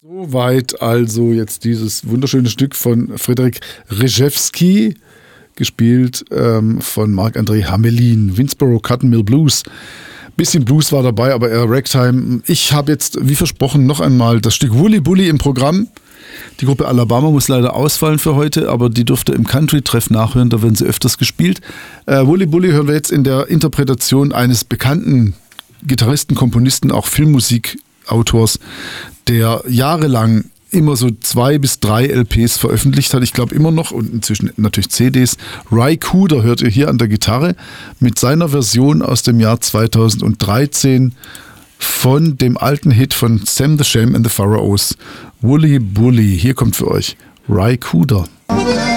Soweit also jetzt dieses wunderschöne Stück von Frédéric Rzewski, gespielt von Marc-André Hamelin, Winnsboro Cotton Mill Blues. Bisschen Blues war dabei, aber eher Ragtime. Ich habe jetzt, wie versprochen, noch einmal das Stück Wooly Bully im Programm. Die Gruppe Alabama muss leider ausfallen für heute, aber die dürfte im Country-Treff nachhören, da werden sie öfters gespielt. Wooly Bully hören wir jetzt in der Interpretation eines bekannten Gitarristen, Komponisten, auch Filmmusikautors, der jahrelang immer so 2 bis 3 LPs veröffentlicht hat. Ich glaube immer noch und inzwischen natürlich CDs. Ry Cooder hört ihr hier an der Gitarre mit seiner Version aus dem Jahr 2013 von dem alten Hit von Sam the Sham and the Pharaohs, Wooly Bully. Hier kommt für euch Ry Cooder.